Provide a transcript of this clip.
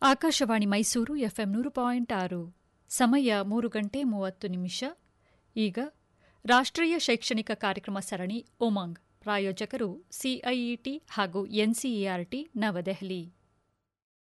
Akashvani Mysuru FM 100.6 ಸಮಯ 3:30 ಈಗ ರಾಷ್ಟ್ರೀಯ ಶೈಕ್ಷಣಿಕ ಕಾರ್ಯಕ್ರಮ ಸರಣಿ ಉಮಂಗ್ ಪ್ರಾಯೋಜಕರು ಸಿಐಇಟಿ ಹಾಗೂ ಎನ್ಸಿಇಆರ್ಟಿ ನವದೆಹಲಿ